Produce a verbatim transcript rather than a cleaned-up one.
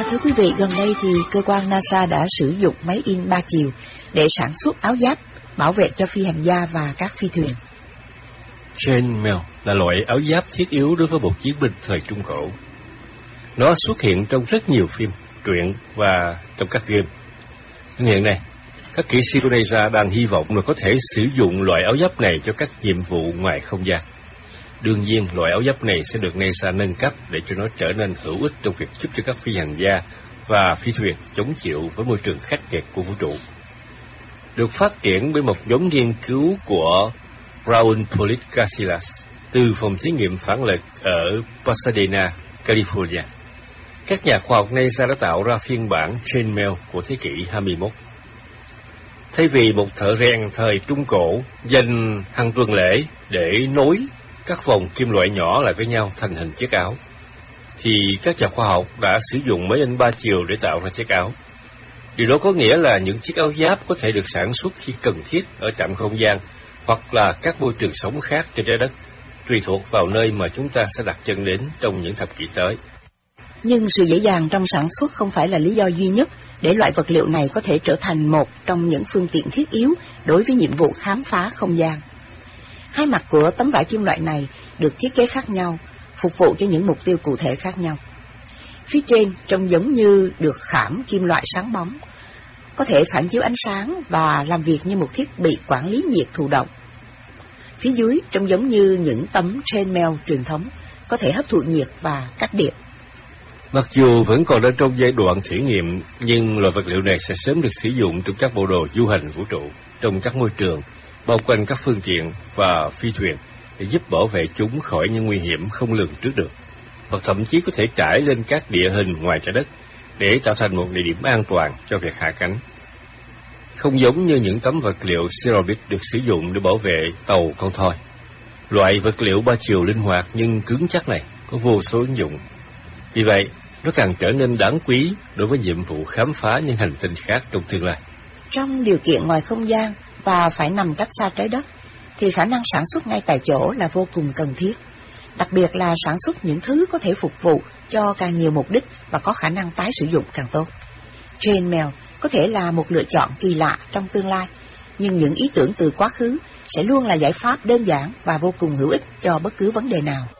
thưa quý vị, gần đây thì cơ quan NASA đã sử dụng máy in ba chiều để sản xuất áo giáp bảo vệ cho phi hành gia và các phi thuyền. Chainmail là loại áo giáp thiết yếu đối với một chiến binh thời Trung Cổ. Nó xuất hiện trong rất nhiều phim, truyện và trong các game. Nhưng hiện nay, các kỹ sư của NASA đang hy vọng là có thể sử dụng loại áo giáp này cho các nhiệm vụ ngoài không gian. Đương nhiên, loại áo giáp này sẽ được NASA nâng cấp để cho nó trở nên hữu ích trong việc giúp cho các phi hành gia và phi thuyền chống chịu với môi trường khắc nghiệt của vũ trụ. Được phát triển bởi một nhóm nghiên cứu của Raul Policasillas từ phòng thí nghiệm phản lực ở Pasadena, California. Các nhà khoa học NASA đã tạo ra phiên bản Chainmail của thế kỷ hai mươi mốt. Thay vì một thợ rèn thời Trung Cổ dành hàng tuần lễ để nối các vòng kim loại nhỏ lại với nhau thành hình chiếc áo, thì các nhà khoa học đã sử dụng máy in ba chiều để tạo ra chiếc áo. Điều đó có nghĩa là những chiếc áo giáp có thể được sản xuất khi cần thiết ở trạm không gian hoặc là các môi trường sống khác trên trái đất, tùy thuộc vào nơi mà chúng ta sẽ đặt chân đến trong những thập kỷ tới. Nhưng sự dễ dàng trong sản xuất không phải là lý do duy nhất để loại vật liệu này có thể trở thành một trong những phương tiện thiết yếu đối với nhiệm vụ khám phá không gian. Hai mặt của tấm vải kim loại này được thiết kế khác nhau, phục vụ cho những mục tiêu cụ thể khác nhau. Phía trên trông giống như được khảm kim loại sáng bóng, có thể phản chiếu ánh sáng và làm việc như một thiết bị quản lý nhiệt thụ động. Phía dưới trông giống như những tấm chainmail truyền thống, có thể hấp thụ nhiệt và cắt điện. Mặc dù vẫn còn đang trong giai đoạn thử nghiệm, nhưng loại vật liệu này sẽ sớm được sử dụng trong các bộ đồ du hành vũ trụ, trong các môi trường bao quanh các phương tiện và phi thuyền để giúp bảo vệ chúng khỏi những nguy hiểm không lường trước được, hoặc thậm chí có thể trải lên các địa hình ngoài trái đất để tạo thành một địa điểm an toàn cho việc hạ cánh. Không giống như những tấm vật liệu ceramic được sử dụng để bảo vệ tàu con thoi, loại vật liệu ba chiều linh hoạt nhưng cứng chắc này có vô số ứng dụng. Vì vậy, nó càng trở nên đáng quý đối với nhiệm vụ khám phá những hành tinh khác trong tương lai. Trong điều kiện ngoài không gian và phải nằm cách xa trái đất, thì khả năng sản xuất ngay tại chỗ là vô cùng cần thiết. Đặc biệt là sản xuất những thứ có thể phục vụ cho càng nhiều mục đích và có khả năng tái sử dụng càng tốt. Chainmail có thể là một lựa chọn kỳ lạ trong tương lai, nhưng những ý tưởng từ quá khứ sẽ luôn là giải pháp đơn giản và vô cùng hữu ích cho bất cứ vấn đề nào.